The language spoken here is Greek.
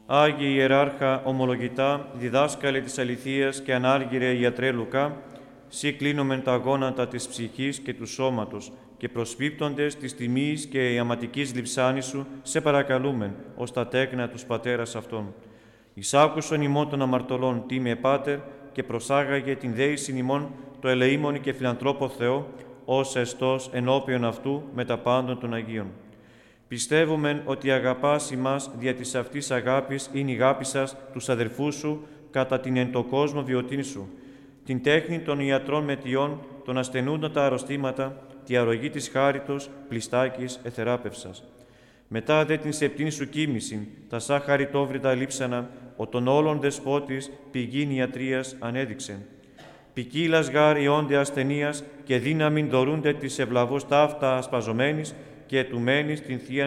Άγιε Ιεράρχα ομολογητά, διδάσκαλε της αληθείας και ανάργυρε Ιατρέ Λουκά, σύ κλείνομεν τα γόνατα της ψυχής και του σώματος και προσπίπτοντες της τιμής και ιαματικής λειψάνης σου, σε παρακαλούμεν, ως τα τέκνα τους πατέρας αυτών. Εισάκουσον ημών των αμαρτωλών, τίμε Πάτερ, και προσάγαγε την δέησιν ημών το ελεήμονη και φιλανθρώπο Θεό, ως εστός ενώπιον αυτού με τα πάντων των Αγίων. Πιστεύομεν ότι αγαπάς ημάς δια της αυτής αγάπης είναι η αγάπη σας τους αδερφούς σου κατά την εν το κόσμο βιωτήν σου, την τέχνη των ιατρών μετιών, των ασθενούντων τα αρρωστήματα, τη αρρωγή της χάριτος, πλιστάκης εθεράπευσας. Μετά δε την σεπτήν σου κοίμησιν, τα σα χαριτόβρητα λείψανα, ο των όλων δεσπότης πηγήν ιατρίας ανέδειξεν. Ποικίλας γάρ ιόνται ασθενείας και δύναμην δωρούνται της ευλαβώς ταύτα ασπαζομένης και ετουμένης την Θεία